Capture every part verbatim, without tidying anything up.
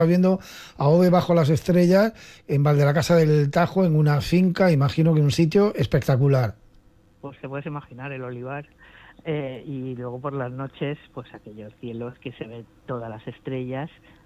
viendo a Ove bajo las estrellas en Valdelacasa del Tajo, en una finca, imagino que en un sitio espectacular. Pues te puedes imaginar el olivar, eh, y luego por las noches, pues aquellos cielos que se ven todas las estrellas,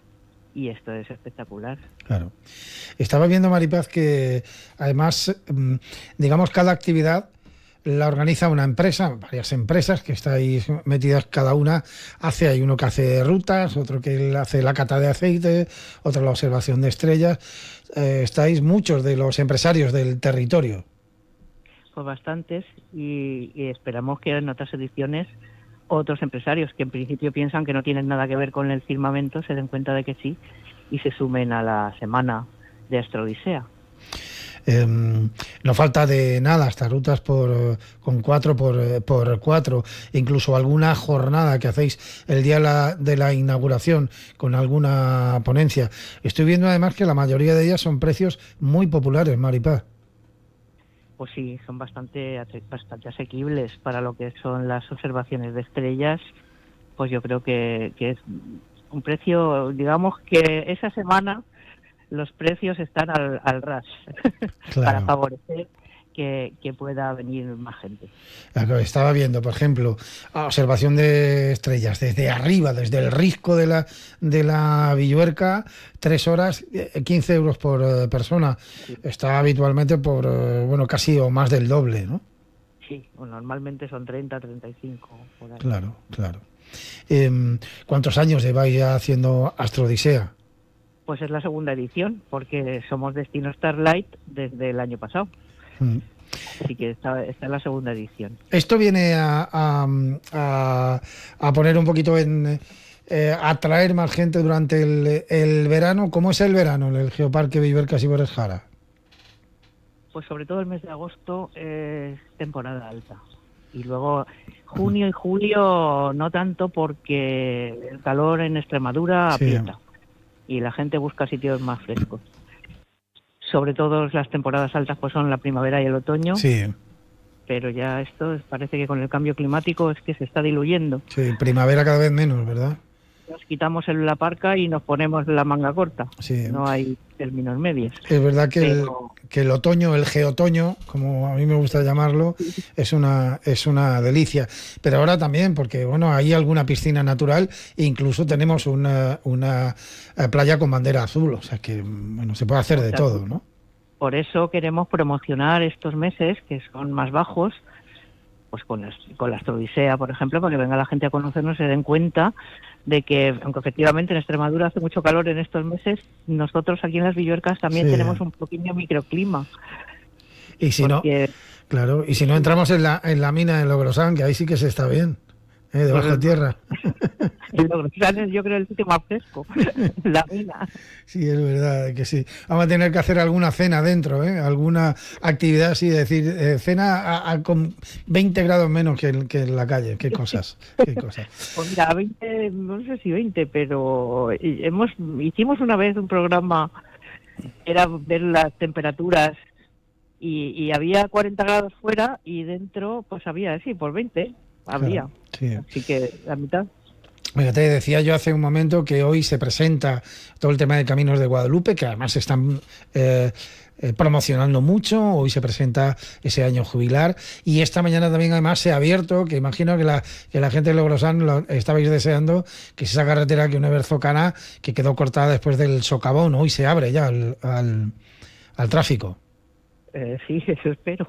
y esto es espectacular. Claro. Estaba viendo, Maripaz, que además, digamos, cada actividad la organiza una empresa, varias empresas que estáis metidas cada una, hace, hay uno que hace rutas, otro que hace la cata de aceite, otro la observación de estrellas. Eh, estáis muchos de los empresarios del territorio. Pues bastantes, y, y esperamos que en otras ediciones otros empresarios que en principio piensan que no tienen nada que ver con el firmamento se den cuenta de que sí y se sumen a la semana de Astroodisea. Eh, no falta de nada, estas rutas por con cuatro por, por cuatro, incluso alguna jornada que hacéis el día de la, de la inauguración con alguna ponencia. Estoy viendo además que la mayoría de ellas son precios muy populares, Maripaz. Pues sí, son bastante, bastante asequibles para lo que son las observaciones de estrellas. Pues yo creo que, que es un precio, digamos que esa semana los precios están al, al ras, claro, para favorecer que, que pueda venir más gente. Estaba viendo, por ejemplo, observación de estrellas desde arriba, desde el risco de la de la Villuerca, tres horas, quince euros por uh, persona. Sí. Está habitualmente por, uh, bueno, casi o más del doble, ¿no? Sí, bueno, normalmente son treinta, treinta y cinco por ahí. Claro, claro. Eh, ¿Cuántos años lleváis ya haciendo Astroodisea? Pues es la segunda edición, porque somos Destino Starlight desde el año pasado. Mm. Así que esta, esta es la segunda edición. Esto viene a, a, a, a poner un poquito en... Eh, atraer más gente durante el, el verano. ¿Cómo es el verano en el Geoparque Villuercas y Borges Jara? Pues sobre todo el mes de agosto es temporada alta. Y luego junio y julio no tanto, porque el calor en Extremadura aprieta. Sí. Y la gente busca sitios más frescos. Sobre todo las temporadas altas pues son la primavera y el otoño. Sí. Pero ya esto parece que con el cambio climático es que se está diluyendo. Sí, primavera cada vez menos, ¿verdad? Nos quitamos el, la parca y nos ponemos la manga corta. Sí. No hay términos medios. Es verdad que, Pero... el, que el otoño, el geotoño, como a mí me gusta llamarlo, es una es una delicia. Pero ahora también, porque bueno, hay alguna piscina natural e incluso tenemos una, una playa con bandera azul. O sea que bueno, se puede hacer de todo, ¿no? Por eso queremos promocionar estos meses que son más bajos, pues con, las, con la Astroodisea, por ejemplo, para que venga la gente a conocernos y se den cuenta de que, aunque efectivamente en Extremadura hace mucho calor en estos meses, nosotros aquí en las Villuercas también sí. tenemos un pequeño microclima. Y si porque... no, claro, y si no entramos en la, en la mina de Logrosán, que ahí sí que se está bien, ¿eh? Debajo de tierra. El Logrosán es, yo creo, el sitio más fresco, la mina. Sí, es verdad que sí. Vamos a tener que hacer alguna cena dentro, ¿eh? Alguna actividad así, decir, eh, cena a, a, con veinte grados menos que en, que en la calle. Qué cosas, qué cosas. Pues mira, veinte, no sé si veinte, pero hemos hicimos una vez un programa, era ver las temperaturas y, y había cuarenta grados fuera y dentro pues había, sí, por veinte habría. Claro, sí. Así que la mitad. Mira, te decía yo hace un momento que hoy se presenta todo el tema de Caminos de Guadalupe, que además se están eh, eh, promocionando mucho. Hoy se presenta ese año jubilar y esta mañana también además se ha abierto, que imagino que la, que la gente de Logrosán lo estabais deseando, que esa carretera que une Berzocana, que quedó cortada después del socavón, hoy se abre ya al, al, al tráfico. Eh, sí, eso espero.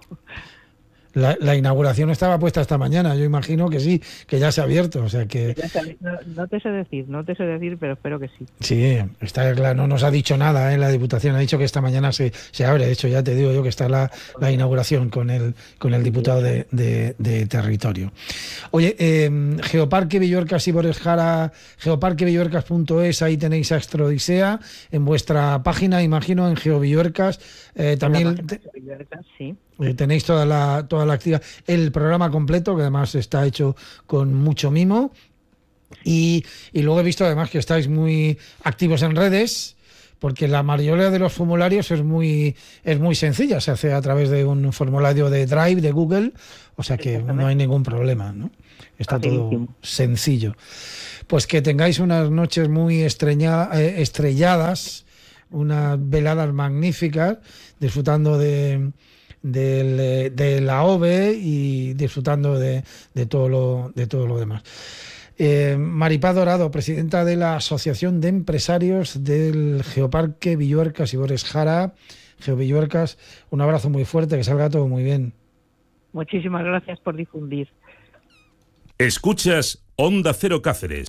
La, la inauguración estaba puesta esta mañana, yo imagino que sí, que ya se ha abierto, o sea que... No, no te sé decir, no te sé decir, pero espero que sí. Sí, está claro, no nos ha dicho nada, ¿eh? La Diputación ha dicho que esta mañana se, se abre, de hecho ya te digo yo que está la, la inauguración con el con el diputado de, de, de territorio. Oye, eh, Geoparque Villuercas y Borges Jara, geoparque villuercas punto es, ahí tenéis Astroodisea, en vuestra página, imagino, en GeoVilluercas, eh, también... Te, Villuercas, sí. Eh, tenéis toda la toda la actividad, el programa completo, que además está hecho con mucho mimo, y, y luego he visto además que estáis muy activos en redes, porque la mayoría de los formularios es muy es muy sencilla, se hace a través de un formulario de Drive de Google, o sea que no hay ningún problema, ¿no? Está todo sencillo. Pues que tengáis unas noches muy estreña, eh, estrelladas, unas veladas magníficas, disfrutando de, de, de la O V E y disfrutando de, de, todo, lo, de todo lo demás. Eh, Maripaz Dorado, presidenta de la Asociación de Empresarios del Geoparque Villuercas y Bores Jara, Geovilluercas, un abrazo muy fuerte, que salga todo muy bien. Muchísimas gracias por difundir. Escuchas Onda Cero Cáceres.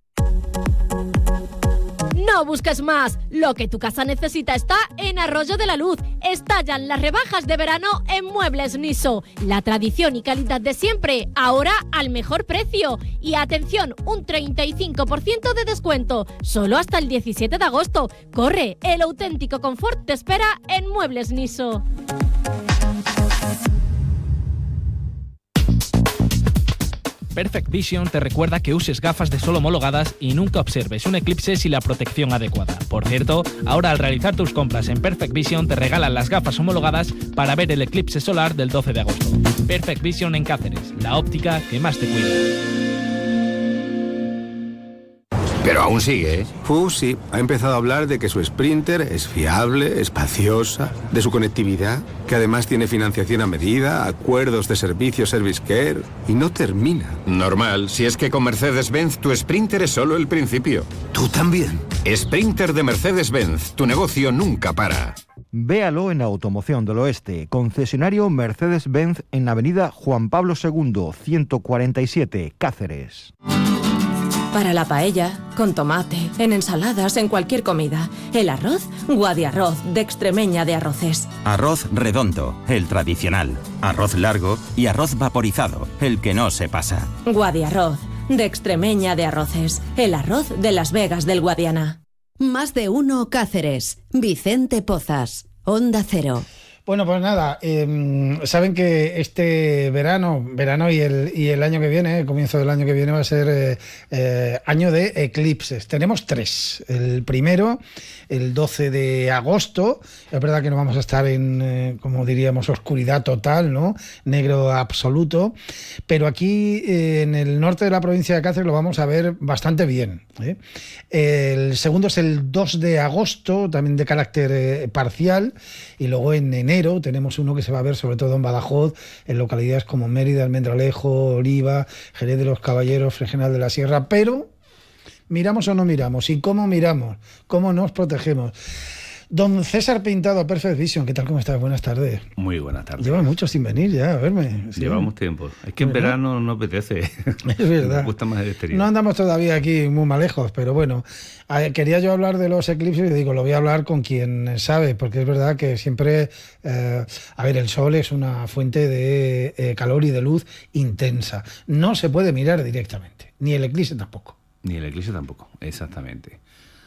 No busques más. Lo que tu casa necesita está en Arroyo de la Luz. Estallan las rebajas de verano en Muebles Niso. La tradición y calidad de siempre, ahora al mejor precio. Y atención, un treinta y cinco por ciento de descuento. Solo hasta el diecisiete de agosto. Corre, el auténtico confort te espera en Muebles Niso. Perfect Vision te recuerda que uses gafas de sol homologadas y nunca observes un eclipse sin la protección adecuada. Por cierto, ahora al realizar tus compras en Perfect Vision te regalan las gafas homologadas para ver el eclipse solar del doce de agosto. Perfect Vision en Cáceres, la óptica que más te cuida. Pero aún sigue, ¿eh? Uh, sí. Ha empezado a hablar de que su Sprinter es fiable, espaciosa, de su conectividad, que además tiene financiación a medida, acuerdos de servicio Service Care, y no termina. Normal, si es que con Mercedes-Benz tu Sprinter es solo el principio. ¿Tú también? Sprinter de Mercedes-Benz, tu negocio nunca para. Véalo en Automoción del Oeste, concesionario Mercedes-Benz en Avenida Juan Pablo segundo, ciento cuarenta y siete, Cáceres. Para la paella, con tomate, en ensaladas, en cualquier comida. El arroz, Guadiarroz, de Extremeña de Arroces. Arroz redondo, el tradicional. Arroz largo y arroz vaporizado, el que no se pasa. Guadiarroz, de Extremeña de Arroces. El arroz de Las Vegas del Guadiana. Más de uno Cáceres. Vicente Pozas, Onda Cero. Bueno, pues nada, eh, saben que este verano, verano y el, y el año que viene, el comienzo del año que viene va a ser eh, eh, año de eclipses. Tenemos tres. El primero, el doce de agosto. Es verdad que no vamos a estar en, eh, como diríamos, oscuridad total, ¿no? Negro absoluto. Pero aquí eh, en el norte de la provincia de Cáceres lo vamos a ver bastante bien, ¿eh? El segundo es el dos de agosto, también de carácter eh, parcial. Y luego en enero tenemos uno que se va a ver sobre todo en Badajoz, en localidades como Mérida, Almendralejo, Oliva, Jerez de los Caballeros, Fregenal de la Sierra. Pero miramos o no miramos, y cómo miramos, cómo nos protegemos. Don César Pintado, Perfect Vision, ¿qué tal? ¿Cómo estás? Buenas tardes. Muy buenas tardes. Lleva mucho sin venir ya a verme. ¿Sí? Llevamos tiempo. Es que en ¿verdad? Verano no apetece. Es verdad. Me gusta más el exterior. No andamos todavía aquí muy malejos, pero bueno, a, quería yo hablar de los eclipses y digo, lo voy a hablar con quien sabe, porque es verdad que siempre, eh, a ver, el sol es una fuente de eh, calor y de luz intensa. No se puede mirar directamente, ni el eclipse tampoco. Ni el eclipse tampoco, exactamente.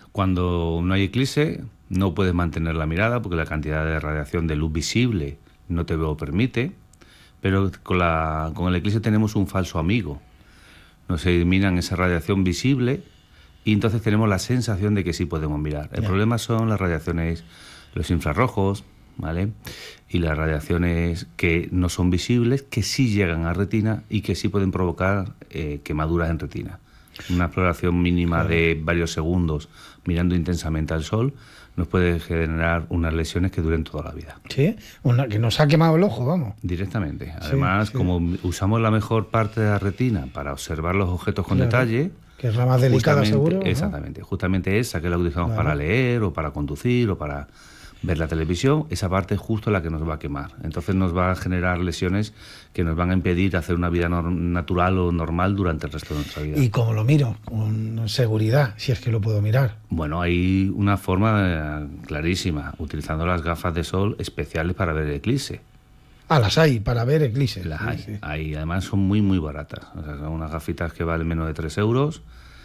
Cuando no hay eclipse, no puedes mantener la mirada porque la cantidad de radiación de luz visible no te lo permite, pero con, la, con el eclipse tenemos un falso amigo. Nos eliminan esa radiación visible y entonces tenemos la sensación de que sí podemos mirar. El yeah. problema son las radiaciones, los infrarrojos, ¿vale? Y las radiaciones que no son visibles, que sí llegan a retina y que sí pueden provocar eh, quemaduras en retina. Una exploración mínima claro. de varios segundos mirando intensamente al sol nos puede generar unas lesiones que duren toda la vida. Sí, una, que nos ha quemado el ojo, vamos. Directamente. Además, sí, sí. como usamos la mejor parte de la retina para observar los objetos con claro. detalle... Que es la más delicada, seguro. Exactamente. ¿no? Justamente esa que la utilizamos claro. para leer o para conducir o para ver la televisión, esa parte es justo la que nos va a quemar. Entonces nos va a generar lesiones que nos van a impedir hacer una vida no- natural o normal durante el resto de nuestra vida. ¿Y cómo lo miro? Con seguridad, si es que lo puedo mirar. Bueno, hay una forma eh, clarísima, utilizando las gafas de sol especiales para ver el eclipse. Ah, las hay, para ver eclipses. Las hay, sí, sí. hay. Además son muy, muy baratas. O sea, son unas gafitas que valen menos de tres euros.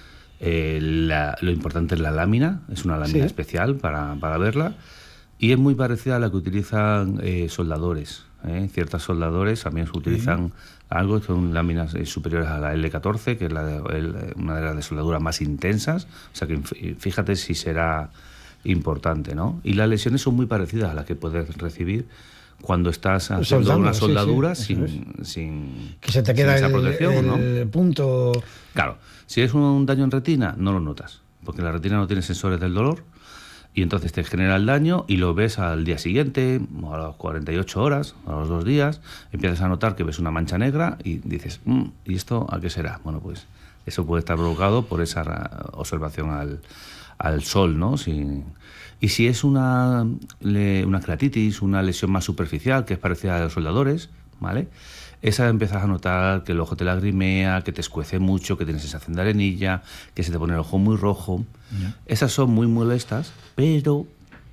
Eh, la, lo importante es la lámina, es una lámina sí. especial para, para verla. Y es muy parecida a la que utilizan eh, soldadores. ¿eh? Ciertos soldadores también se utilizan uh-huh. algo, son láminas eh, superiores a la L catorce, que es la de, el, una de las de soldadura más intensas. O sea que fíjate si será importante, ¿no? Y las lesiones son muy parecidas a las que puedes recibir cuando estás haciendo Soldando, una soldadura sí, sí, sin, sin que se te queda sin esa el, protección, el ¿no? punto. Claro, si es un daño en retina, no lo notas, porque la retina no tiene sensores del dolor, y entonces te genera el daño y lo ves al día siguiente, o a las cuarenta y ocho horas, a los dos días, empiezas a notar que ves una mancha negra y dices, mmm, ¿y esto a qué será? Bueno, pues eso puede estar provocado por esa observación al, al sol, ¿no? Si, y si es una, una queratitis, una lesión más superficial, que es parecida a los soldadores, ¿vale? Esa empiezas a notar que el ojo te lagrimea, que te escuece mucho, que tienes sensación de arenilla, que se te pone el ojo muy rojo. Yeah. Esas son muy molestas, pero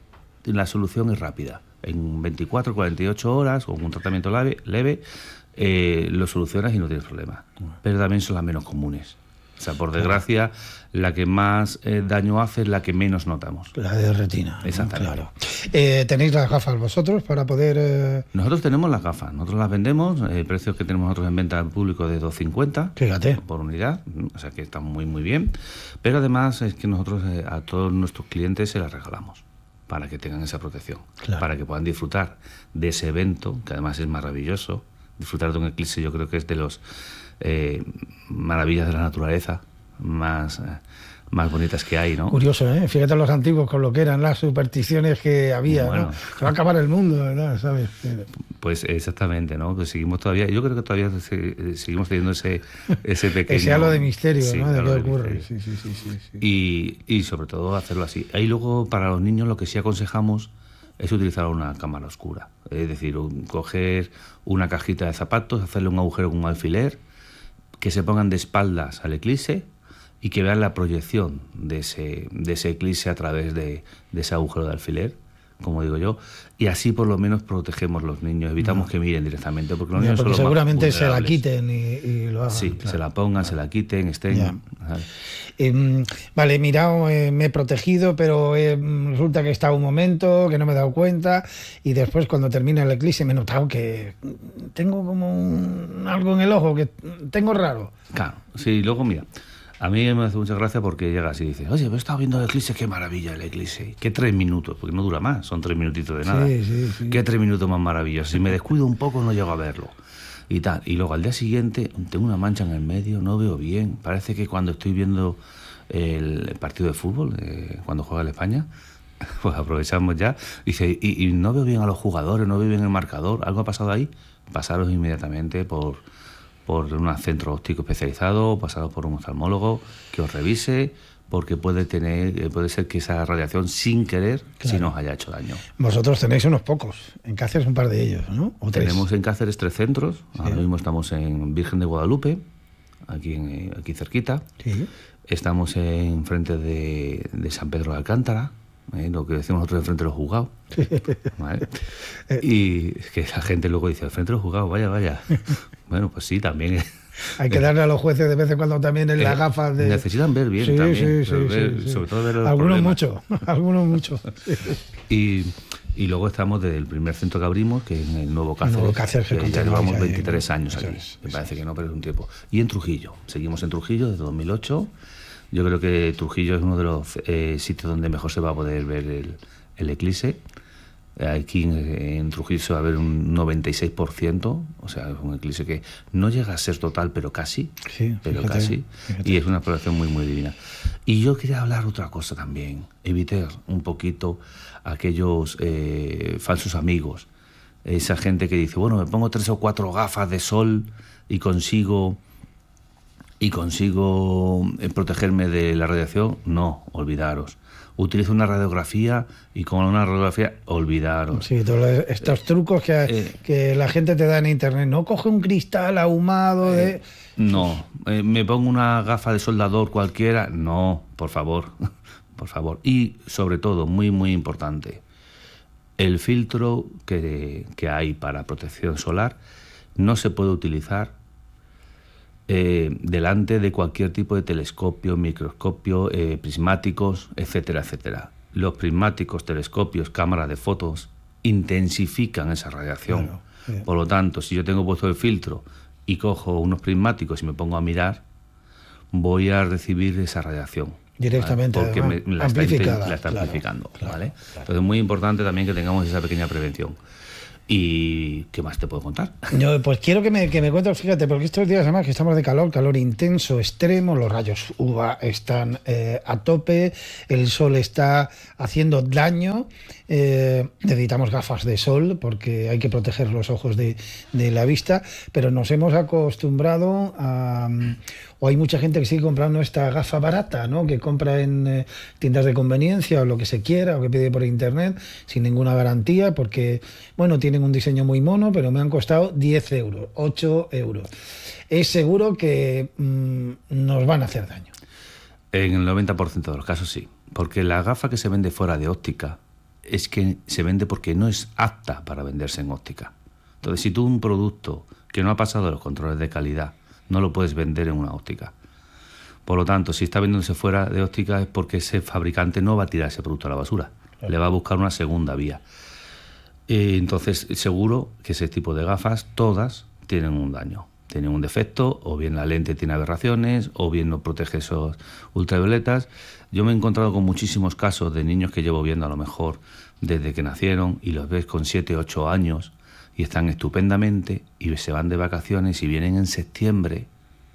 la solución es rápida. En veinticuatro, cuarenta y ocho horas, con un tratamiento leve, leve eh, lo solucionas y no tienes problema. Yeah. Pero también son las menos comunes. O sea, por desgracia, la que más eh, daño hace es la que menos notamos. La de retina. Exactamente. Claro. Eh, ¿Tenéis las gafas vosotros para poder...? Eh... Nosotros tenemos las gafas. Nosotros las vendemos. El eh, precio que tenemos nosotros en venta al público de dos cincuenta. Fíjate. Por unidad. O sea, que está muy, muy bien. Pero además es que nosotros eh, a todos nuestros clientes se las regalamos para que tengan esa protección. Claro. Para que puedan disfrutar de ese evento, que además es maravilloso. Disfrutar de un eclipse yo creo que es de los... Eh, maravillas de la naturaleza más, eh, más bonitas que hay, ¿no? Curioso, ¿eh? Fíjate los antiguos con lo que eran las supersticiones que había, bueno, ¿no? Se va a acabar el mundo, ¿verdad? ¿Sabes? Pues exactamente, ¿no? Que seguimos todavía, yo creo que todavía se, seguimos teniendo ese, ese pequeño... ese halo de misterio, sí, ¿no? De qué de ocurre. Sí, sí, sí, sí, sí. Y, y sobre todo hacerlo así. Ahí luego, para los niños, lo que sí aconsejamos es utilizar una cámara oscura. Es decir, un, coger una cajita de zapatos, hacerle un agujero con un alfiler, que se pongan de espaldas al eclipse y que vean la proyección de ese, de ese eclipse a través de, de ese agujero de alfiler, como digo yo, y así por lo menos protegemos los niños, evitamos no. que miren directamente, porque los ya, niños porque son los seguramente más se la quiten y, y lo hagan. Sí, claro. Se la pongan, claro. se la quiten, estén... Eh, vale, he mirado, eh, me he protegido, pero eh, resulta que he estado un momento, que no me he dado cuenta, y después cuando termina el eclipse me he notado que tengo como un, algo en el ojo, que tengo raro. Claro, sí, luego mira... A mí me hace mucha gracia porque llegas y dices, oye, pero he estado viendo el eclipse, qué maravilla el eclipse. Qué tres minutos, porque no dura más, son tres minutitos de nada. Sí, sí, sí. Qué tres minutos más maravillosos. Si me descuido un poco no llego a verlo. Y tal. Y luego al día siguiente tengo una mancha en el medio, no veo bien. Parece que cuando estoy viendo el partido de fútbol, eh, cuando juega la España, pues aprovechamos ya. Dice, y, y no veo bien a los jugadores, no veo bien el marcador. ¿Algo ha pasado ahí? Pasaros inmediatamente por... por un centro óptico especializado, pasado por un oftalmólogo que os revise, porque puede tener, puede ser que esa radiación sin querer claro. si nos haya hecho daño. Vosotros tenéis unos pocos, en Cáceres un par de ellos, ¿no? ¿O tres? Tenemos en Cáceres tres centros, sí. Ahora mismo estamos en Virgen de Guadalupe, aquí, en, aquí cerquita, sí. Estamos en frente de, de San Pedro de Alcántara, ¿eh? Lo que decimos nosotros enfrente de los juzgados, ¿vale? Y es que la gente luego dice, al frente de los juzgados, vaya, vaya. Bueno, pues sí, también. Hay que darle a los jueces de vez en cuando también en eh, las gafas de... Necesitan ver bien sí, también. Sí, sí, ver, sí, sí. Sobre todo ver los algunos problemas. mucho, algunos mucho. Y, y luego estamos desde el primer centro que abrimos, que es en el Nuevo Cáceres. El Nuevo Cáceres que que ya llevamos veintitrés ahí, años ¿no? aquí. Es, Me es, parece es. que no pierde un tiempo. Y en Trujillo. Seguimos en Trujillo desde dos mil ocho. Yo creo que Trujillo es uno de los eh, sitios donde mejor se va a poder ver el, el eclipse. Aquí en, en Trujillo se va a ver un noventa y seis por ciento, o sea, es un eclipse que no llega a ser total, pero casi, sí, pero fíjate, casi, fíjate. Y es una exploración muy, muy divina. Y yo quería hablar otra cosa también, evitar un poquito a aquellos eh, falsos amigos, esa gente que dice, bueno, me pongo tres o cuatro gafas de sol y consigo... y consigo protegerme de la radiación. No, olvidaros. Utilizo una radiografía y con una radiografía, olvidaros. Sí, todos estos trucos que, eh, que la gente te da en internet. No coge un cristal ahumado de... Eh, no, eh, me pongo una gafa de soldador cualquiera. No, por favor, por favor. Y sobre todo, muy, muy importante, el filtro que, que hay para protección solar no se puede utilizar Eh, delante de cualquier tipo de telescopio, microscopio, eh, prismáticos, etcétera, etcétera. Los prismáticos, telescopios, cámaras de fotos intensifican esa radiación. Claro, sí. Por lo tanto, si yo tengo puesto el filtro y cojo unos prismáticos y me pongo a mirar, voy a recibir esa radiación. Directamente, ¿vale? Porque además, me, la, amplificada, está, la está claro, amplificando, claro, ¿vale? claro. Entonces es muy importante también que tengamos esa pequeña prevención. ¿Y qué más te puedo contar? Yo, pues quiero que me, que me cuentes, fíjate, porque estos días además que estamos de calor, calor intenso, extremo, los rayos U V A están eh, a tope, el sol está haciendo daño, eh, necesitamos gafas de sol porque hay que proteger los ojos de, de la vista, pero nos hemos acostumbrado a... O hay mucha gente que sigue comprando esta gafa barata, ¿no? Que compra en eh, tiendas de conveniencia o lo que se quiera, o que pide por internet, sin ninguna garantía, porque, bueno, tienen un diseño muy mono, pero me han costado diez euros, ocho euros. Es seguro que mmm, nos van a hacer daño. En el noventa por ciento de los casos sí, porque la gafa que se vende fuera de óptica es que se vende porque no es apta para venderse en óptica. Entonces, si tú un producto que no ha pasado los controles de calidad, no lo puedes vender en una óptica. Por lo tanto, si está vendiéndose fuera de óptica es porque ese fabricante no va a tirar ese producto a la basura. Claro. Le va a buscar una segunda vía. Eh, entonces, seguro que ese tipo de gafas, todas, tienen un daño. Tienen un defecto, o bien la lente tiene aberraciones, o bien no protege esos ultravioletas. Yo me he encontrado con muchísimos casos de niños que llevo viendo a lo mejor desde que nacieron y los ves con siete, ocho años y están estupendamente y se van de vacaciones y vienen en septiembre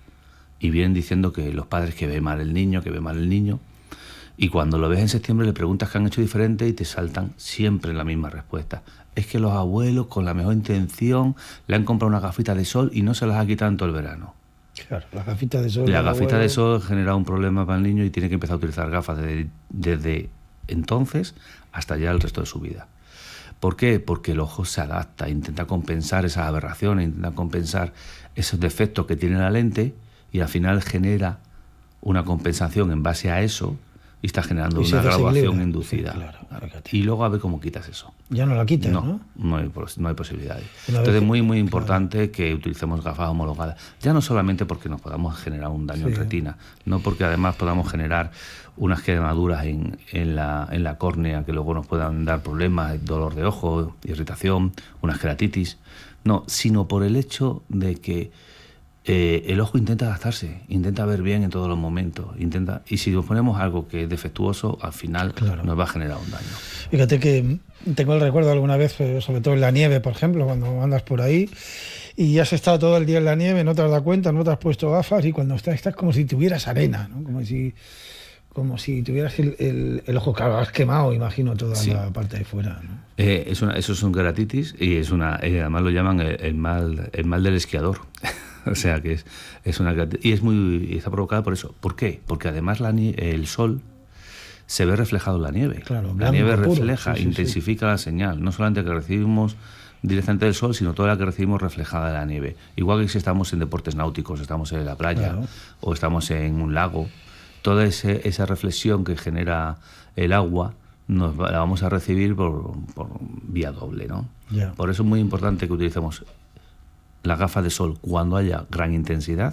y vienen diciendo que los padres que ve mal el niño, que ve mal el niño, y cuando lo ves en septiembre le preguntas qué han hecho diferente y te saltan siempre la misma respuesta. Es que los abuelos con la mejor intención le han comprado una gafita de sol y no se las ha quitado en todo el verano. Claro, la gafita de sol. La gafita abuelo... de sol genera un problema para el niño y tiene que empezar a utilizar gafas desde, desde entonces hasta ya el resto de su vida. ¿Por qué? Porque el ojo se adapta, intenta compensar esas aberraciones, intenta compensar esos defectos que tiene la lente y al final genera una compensación en base a eso y está generando y una graduación inducida. Sí, claro, claro. Y luego a ver cómo quitas eso. Ya no la quitas, ¿no? No, no hay, no hay posibilidades. Entonces es muy, muy importante claro. que utilicemos gafas homologadas. Ya no solamente porque nos podamos generar un daño sí. en retina, no porque además podamos generar unas quemaduras en, en, la, en la córnea que luego nos puedan dar problemas, dolor de ojo, irritación, una keratitis. No, sino por el hecho de que Eh, el ojo intenta adaptarse, intenta ver bien en todos los momentos, intenta y si nos ponemos algo que es defectuoso, al final claro. nos va a generar un daño. Fíjate que tengo el recuerdo alguna vez, sobre todo en la nieve, por ejemplo, cuando andas por ahí y has estado todo el día en la nieve, no te has dado cuenta, no te has puesto gafas y cuando estás, estás como si tuvieras arena, ¿no? Como si como si tuvieras el, el, el ojo, claro, has quemado, imagino, toda sí. la parte de fuera, ¿no? Eh, es una, eso es un keratitis y es una, eh, además lo llaman el, el mal, el mal del esquiador. O sea que es, es una y es muy está provocada por eso. ¿Por qué? Porque además la, el sol se ve reflejado en la nieve. Claro, la nieve puro. refleja, sí, sí, intensifica sí. la señal, no solamente que recibimos directamente del sol, sino toda la que recibimos reflejada de la nieve. Igual que si estamos en deportes náuticos, estamos en la playa claro. o estamos en un lago, toda ese, esa reflexión que genera el agua nos la vamos a recibir por, por vía doble, ¿no? Yeah. Por eso es muy importante que utilicemos las gafas de sol cuando haya gran intensidad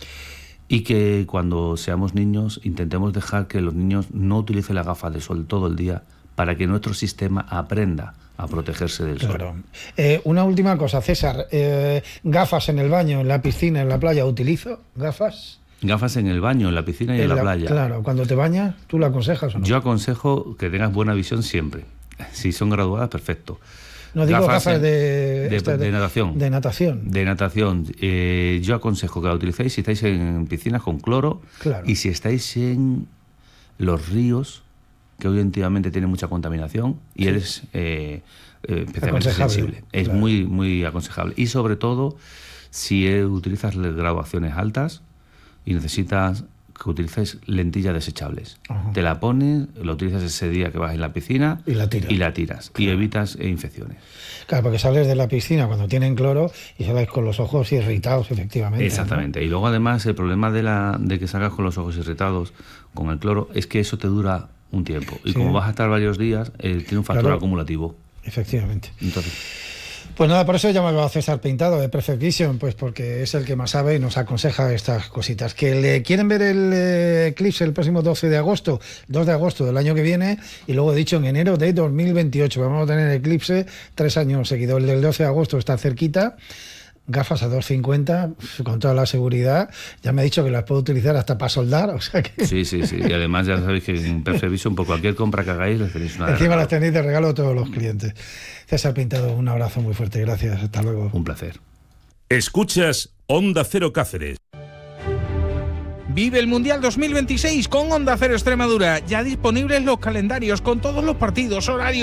y que cuando seamos niños intentemos dejar que los niños no utilicen las gafas de sol todo el día para que nuestro sistema aprenda a protegerse del claro. sol. Eh, una última cosa, César, eh, gafas en el baño, en la piscina, en la playa, ¿utilizo gafas? Gafas en el baño, en la piscina y en, en la, la playa. Claro, cuando te bañas, ¿tú lo aconsejas o no? Yo aconsejo que tengas buena visión siempre. Si son graduadas, perfecto. No digo gafas, gafas de, de, de, de natación. De natación. De natación. Eh, yo aconsejo que la utilicéis si estáis en piscinas con cloro claro. y si estáis en los ríos, que hoy últimamente tienen mucha contaminación y sí. eres eh, eh, especialmente sensible. Es claro. muy, muy aconsejable. Y sobre todo, si eh, utilizas graduaciones altas y necesitas que utilices lentillas desechables. Ajá. Te la pones, la utilizas ese día que vas en la piscina y la tiras, y, la tiras, claro. y evitas infecciones. Claro, porque sales de la piscina cuando tienen cloro y sales con los ojos irritados, efectivamente. Exactamente. ¿no? Y luego además el problema de, la, de que salgas con los ojos irritados con el cloro es que eso te dura un tiempo. Y sí. como vas a estar varios días, eh, tiene un factor claro. acumulativo. Efectivamente. Entonces... Pues nada, por eso llamaba a César Pintado de Perfect Vision, pues porque es el que más sabe y nos aconseja estas cositas. Que le quieren ver el eh, eclipse el próximo doce de agosto, dos de agosto del año que viene, y luego he dicho en enero de dos mil veintiocho. Vamos a tener eclipse tres años seguidos. El del doce de agosto está cerquita. gafas a dos cincuenta con toda la seguridad. Ya me ha dicho que las puedo utilizar hasta para soldar, o sea que... Sí, sí, sí. Y además ya sabéis que en Perfect Vision, por cualquier compra que hagáis, les tenéis una... Encima las tenéis de regalo a todos los clientes. César Pintado, un abrazo muy fuerte. Gracias. Hasta luego. Un placer. Escuchas Onda Cero Cáceres. Vive el Mundial dos mil veintiséis con Onda Cero Extremadura. Ya disponibles los calendarios con todos los partidos, horarios